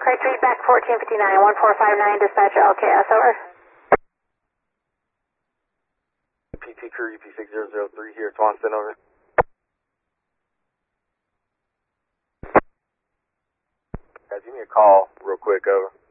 Correct, read back 1459, 1459, dispatcher LKS, over. PT crew UP6003 here, Swanson, over. Guys, give me a call real quick, over.